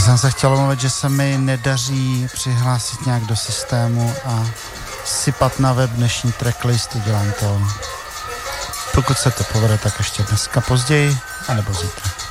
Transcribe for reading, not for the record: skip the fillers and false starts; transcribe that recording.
jsem se chtěl omluvit, že se mi nedaří přihlásit nějak do systému a sypat na web dnešní tracklist, udělám to. Pokud se to povede, tak ještě dneska později, anebo zítra.